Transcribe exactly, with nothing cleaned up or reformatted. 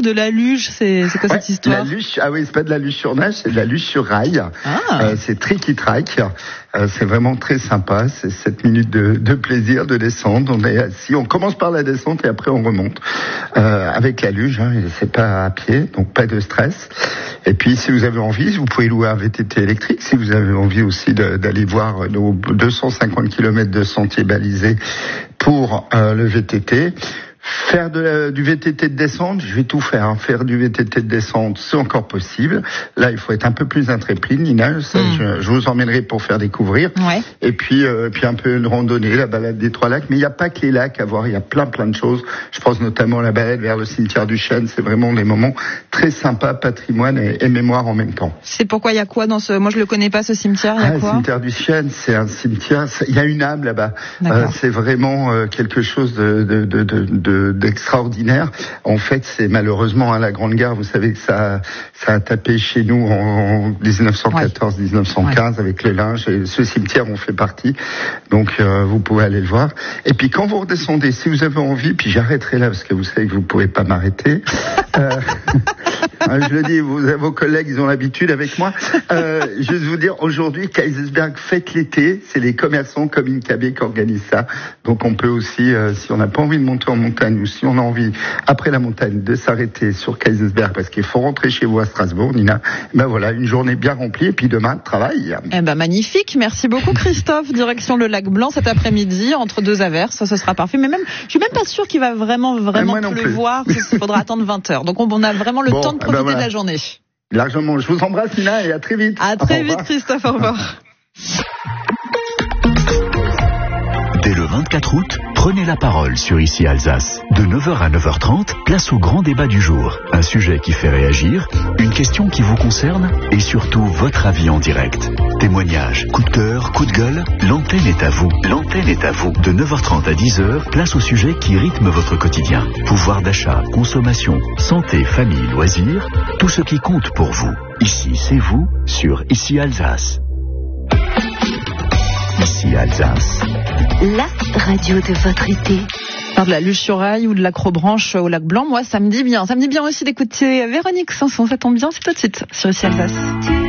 de la luge, c'est, c'est quoi ouais, cette histoire? La luge, ah oui, c'est pas de la luge sur neige, c'est de la luge sur rail. Ah. Euh, c'est tricky-track. Euh, c'est vraiment très sympa. C'est sept minutes de, de plaisir de descendre. On est assis, on commence par la descente et après on remonte euh, avec la luge. Hein, c'est pas à pied, donc pas de stress. Et puis, si vous avez envie, vous pouvez louer un V T T électrique. Si vous avez envie aussi de, d'aller voir nos deux cent cinquante kilomètres de sentiers balisés pour euh, le V T T. Faire de la, du V T T de descente, je vais tout faire. Hein. Faire du V T T de descente, c'est encore possible. Là, il faut être un peu plus intrépide, Nina. Ça, mm. je, je vous emmènerai pour faire découvrir. Ouais. Et puis, euh, puis un peu de randonnée, la balade des Trois Lacs. Mais il n'y a pas que les lacs à voir. Il y a plein, plein de choses. Je pense notamment à la balade vers le cimetière du Chêne. C'est vraiment des moments très sympas, patrimoine et, et mémoire en même temps. C'est pourquoi il y a quoi dans ce... Moi, je le connais pas, ce cimetière. Il y a ah, quoi? Le cimetière du Chêne, c'est un cimetière. Il y a une âme là-bas. Euh, c'est vraiment euh, quelque chose de, de, de, de, de d'extraordinaire. En fait, c'est malheureusement hein, la Grande Guerre. Vous savez que ça, ça a tapé chez nous en dix-neuf cent quatorze dix-neuf cent quinze ouais. avec le linge. Et ce cimetière en fait partie. Donc, euh, vous pouvez aller le voir. Et puis, quand vous redescendez, si vous avez envie, puis j'arrêterai là parce que vous savez que vous pouvez pas m'arrêter. euh, je le dis, vous, vos collègues, ils ont l'habitude avec moi. Euh, juste vous dire, aujourd'hui, Kaysersberg fête l'été. C'est les commerçants comme Incabe qui organisent ça. Donc, on peut aussi, euh, si on n'a pas envie de monter en montagne ou si on a envie, après la montagne, de s'arrêter sur Kaysersberg parce qu'il faut rentrer chez vous à Strasbourg, Nina. Ben voilà, une journée bien remplie et puis demain, travail. Eh ben magnifique, merci beaucoup Christophe. Direction le lac Blanc cet après-midi, entre deux averses, ce sera parfait. Mais même, je suis même pas sûr qu'il va vraiment, vraiment pleuvoir. Il faudra attendre vingt heures. Donc on a vraiment le bon, temps de profiter ben voilà. de la journée. Largement. Je vous embrasse, Nina, et à très vite. À très vite, Christophe. Au revoir. Dès le vingt-quatre août, prenez la parole sur Ici Alsace. De neuf heures à neuf heures trente, place au grand débat du jour. Un sujet qui fait réagir, une question qui vous concerne et surtout votre avis en direct. Témoignages, coup de cœur, coup de gueule, l'antenne est à vous. L'antenne est à vous. De neuf heures trente à dix heures, place au sujet qui rythme votre quotidien. Pouvoir d'achat, consommation, santé, famille, loisirs, tout ce qui compte pour vous. Ici, c'est vous sur Ici Alsace. Ici Alsace. La radio de votre été. De la luge sur rail ou de l'acrobranche au lac Blanc, moi ça me dit bien. Ça me dit bien aussi d'écouter Véronique Sanson, ça tombe bien, c'est tout de suite sur Ici Alsace.